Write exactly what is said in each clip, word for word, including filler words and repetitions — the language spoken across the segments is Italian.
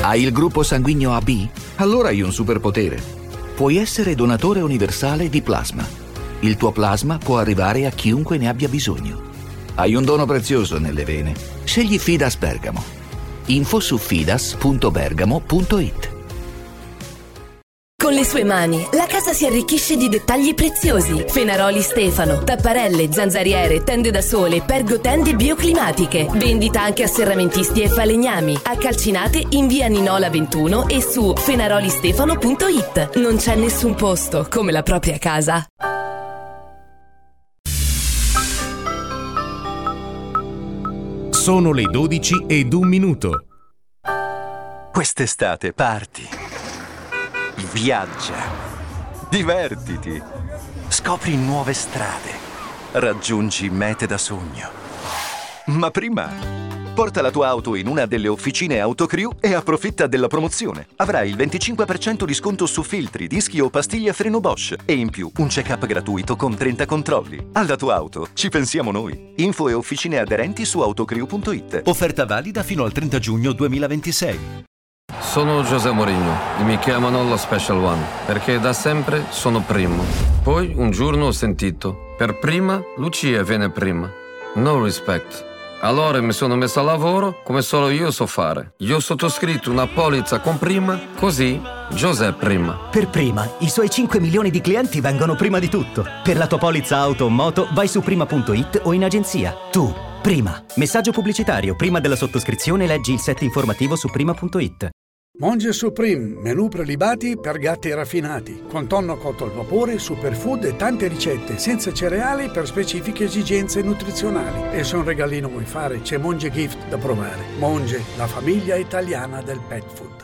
Hai il gruppo sanguigno A B? Allora hai un superpotere. Puoi essere donatore universale di plasma. Il tuo plasma può arrivare a chiunque ne abbia bisogno. Hai un dono prezioso nelle vene. Scegli Fidas Bergamo. Info su fidas punto bergamo punto it. Con le sue mani, la casa si arricchisce di dettagli preziosi. Fenaroli Stefano, tapparelle, zanzariere, tende da sole, pergotende bioclimatiche. Vendita anche a serramentisti e falegnami. A Calcinate in via Ninola ventuno e su fenarolistefano punto it. Non c'è nessun posto come la propria casa. Sono le dodici ed un minuto. Quest'estate parti. Viaggia, divertiti, scopri nuove strade, raggiungi mete da sogno. Ma prima, porta la tua auto in una delle officine Autocrew e approfitta della promozione. Avrai il venticinque per cento di sconto su filtri, dischi o pastiglie a freno Bosch e in più un check-up gratuito con trenta controlli. Alla tua auto ci pensiamo noi. Info e officine aderenti su autocrew punto it. Offerta valida fino al trenta giugno duemilaventisei. Sono José Mourinho e mi chiamano lo Special One perché da sempre sono primo. Poi un giorno ho sentito: per prima Lucia viene prima. No respect. Allora mi sono messo a lavoro come solo io so fare. Io ho sottoscritto una polizza con prima, così José prima. Per prima, i suoi cinque milioni di clienti vengono prima di tutto. Per la tua polizza auto o moto vai su prima punto it o in agenzia. Tu, prima. Messaggio pubblicitario. Prima della sottoscrizione leggi il set informativo su prima punto it. Monge Supreme, menù prelibati per gatti raffinati, con tonno cotto al vapore, superfood e tante ricette, senza cereali per specifiche esigenze nutrizionali. E se un regalino vuoi fare, c'è Monge Gift da provare. Monge, la famiglia italiana del pet food.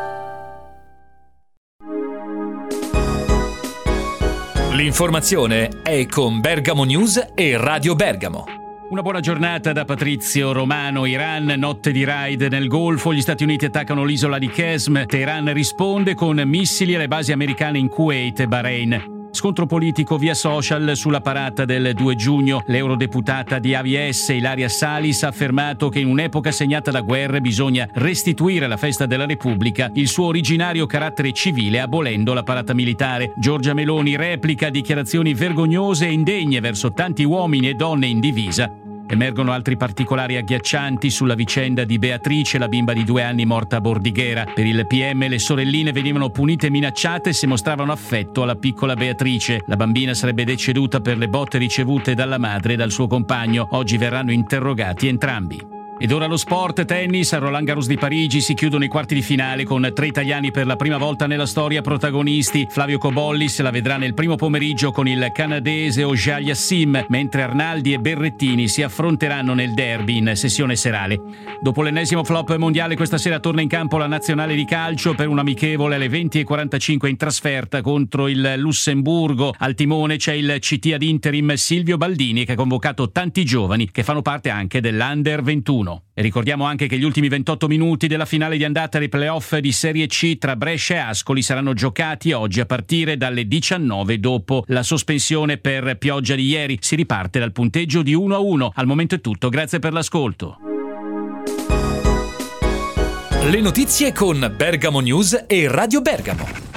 L'informazione è con Bergamo News e Radio Bergamo. Una buona giornata da Patrizio Romano. Iran, notte di raid nel Golfo, gli Stati Uniti attaccano l'isola di Qesm, Teheran risponde con missili alle basi americane in Kuwait e Bahrain. Scontro politico via social sulla parata del due giugno. L'eurodeputata di A V S Ilaria Salis ha affermato che in un'epoca segnata da guerre bisogna restituire alla festa della Repubblica il suo originario carattere civile abolendo la parata militare. Giorgia Meloni replica dichiarazioni vergognose e indegne verso tanti uomini e donne in divisa. Emergono altri particolari agghiaccianti sulla vicenda di Beatrice, la bimba di due anni morta a Bordighera. Per il P M le sorelline venivano punite e minacciate se mostravano affetto alla piccola Beatrice. La bambina sarebbe deceduta per le botte ricevute dalla madre e dal suo compagno. Oggi verranno interrogati entrambi. Ed ora lo sport, tennis, a Roland Garros di Parigi si chiudono i quarti di finale con tre italiani per la prima volta nella storia protagonisti. Flavio Cobolli se la vedrà nel primo pomeriggio con il canadese Auger-Aliassime, mentre Arnaldi e Berrettini si affronteranno nel derby in sessione serale. Dopo l'ennesimo flop mondiale, questa sera torna in campo la nazionale di calcio per un amichevole alle venti e quarantacinque in trasferta contro il Lussemburgo. Al timone c'è il C T ad interim Silvio Baldini, che ha convocato tanti giovani che fanno parte anche dell'Under ventuno. E ricordiamo anche che gli ultimi ventotto minuti della finale di andata dei playoff di Serie C tra Brescia e Ascoli saranno giocati oggi a partire dalle diciannove dopo la sospensione per pioggia di ieri. Si riparte dal punteggio di uno a uno. Al momento è tutto, grazie per l'ascolto. Le notizie con Bergamo News e Radio Bergamo.